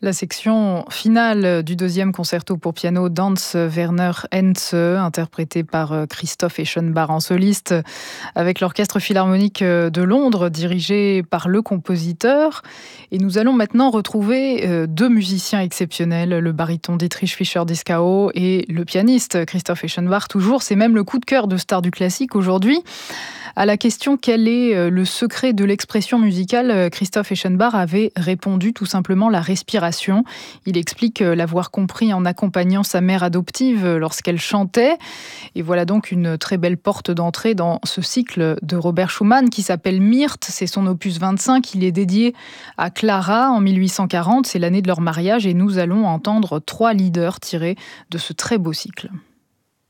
La section finale du deuxième concerto pour piano Danse Werner Henze, interprété par Christoph Eschenbach en soliste, avec l'Orchestre Philharmonique de Londres, dirigé par le compositeur. Et nous allons maintenant retrouver deux musiciens exceptionnels, le baryton Dietrich Fischer-Dieskau et le pianiste Christoph Eschenbach. Toujours, c'est même le coup de cœur de Stars du classique aujourd'hui. À la question quel est le secret de l'expression musicale, Christoph Eschenbach avait répondu tout simplement la respiration. Il explique l'avoir compris en accompagnant sa mère adoptive lorsqu'elle chantait. Et voilà donc une très belle porte d'entrée dans ce cycle de Robert Schumann qui s'appelle Myrthe. C'est son opus 25. Il est dédié à Clara en 1840. C'est l'année de leur mariage et nous allons entendre 3 leaders tirés de ce très beau cycle.